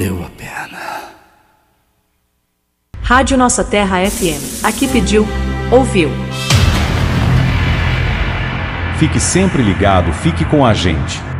valeu a pena. Rádio Nossa Terra FM. Aqui pediu, ouviu. Fique sempre ligado, fique com a gente.